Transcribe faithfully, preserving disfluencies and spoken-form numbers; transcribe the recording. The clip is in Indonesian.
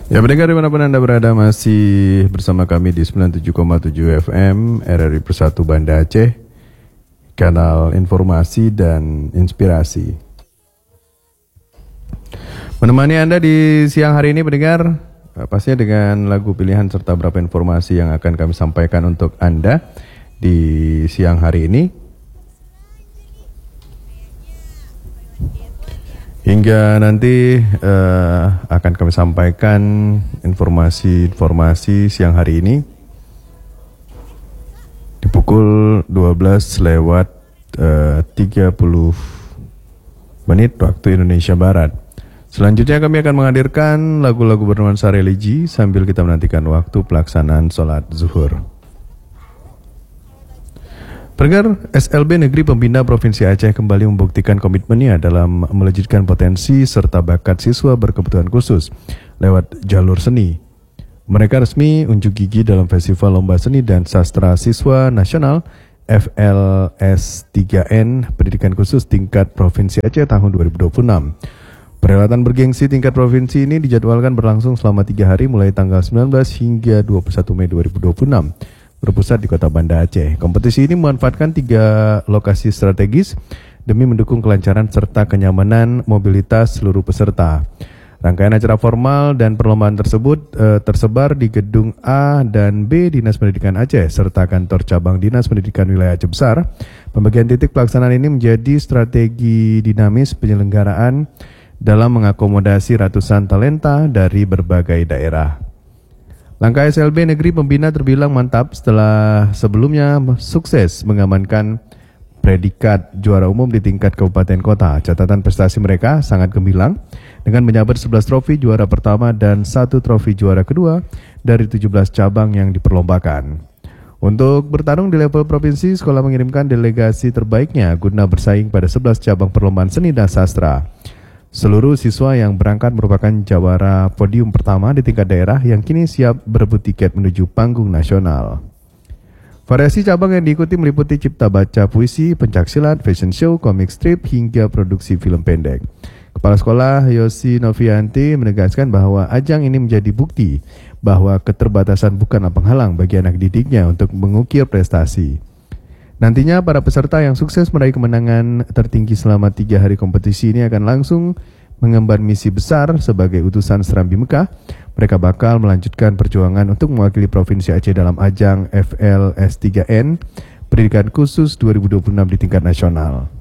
Ya, pendengar dimanapun Anda berada, masih bersama kami di sembilan puluh tujuh koma tujuh F M R R I Persatu Banda Aceh, kanal informasi dan inspirasi. Menemani Anda di siang hari ini, pendengar, pastinya dengan lagu pilihan serta beberapa informasi yang akan kami sampaikan untuk Anda di siang hari ini. Hingga nanti uh, akan kami sampaikan informasi-informasi siang hari ini di pukul dua belas lewat tiga puluh menit waktu Indonesia Barat. Selanjutnya kami akan menghadirkan lagu-lagu bernuansa religi sambil kita menantikan waktu pelaksanaan sholat zuhur. Pendengar, S L B Negeri Pembina Provinsi Aceh kembali membuktikan komitmennya dalam melejitkan potensi serta bakat siswa berkebutuhan khusus lewat jalur seni. Mereka resmi unjuk gigi dalam Festival Lomba Seni dan Sastra Siswa Nasional F L S tiga N Pendidikan Khusus Tingkat Provinsi Aceh tahun dua ribu dua puluh enam. Perhelatan bergengsi tingkat provinsi ini dijadwalkan berlangsung selama tiga hari mulai tanggal sembilan belas hingga dua puluh satu Mei dua ribu dua puluh enam. Berpusat di Kota Banda Aceh. Kompetisi ini memanfaatkan tiga lokasi strategis demi mendukung kelancaran serta kenyamanan mobilitas seluruh peserta. Rangkaian acara formal dan perlombaan tersebut eh, tersebar di Gedung A dan B Dinas Pendidikan Aceh serta kantor cabang Dinas Pendidikan Wilayah Aceh Besar. Pembagian titik pelaksanaan ini menjadi strategi dinamis penyelenggaraan dalam mengakomodasi ratusan talenta dari berbagai daerah. Langkah S L B Negeri Pembina terbilang mantap setelah sebelumnya sukses mengamankan predikat juara umum di tingkat kabupaten kota. Catatan prestasi mereka sangat gemilang dengan menyabet sebelas trofi juara pertama dan satu trofi juara kedua dari tujuh belas cabang yang diperlombakan. Untuk bertarung di level provinsi, sekolah mengirimkan delegasi terbaiknya guna bersaing pada sebelas cabang perlombaan seni dan sastra. Seluruh siswa yang berangkat merupakan jawara podium pertama di tingkat daerah yang kini siap berebut tiket menuju panggung nasional. Variasi cabang yang diikuti meliputi cipta baca puisi, pencaksilat, fashion show, komik strip, hingga produksi film pendek. Kepala Sekolah Yosi Novianti menegaskan bahwa ajang ini menjadi bukti bahwa keterbatasan bukanlah penghalang bagi anak didiknya untuk mengukir prestasi. Nantinya para peserta yang sukses meraih kemenangan tertinggi selama tiga hari kompetisi ini akan langsung mengemban misi besar sebagai utusan Serambi Mekah. Mereka bakal melanjutkan perjuangan untuk mewakili Provinsi Aceh dalam ajang F L S tiga N Pendidikan Khusus dua ribu dua puluh enam di tingkat nasional.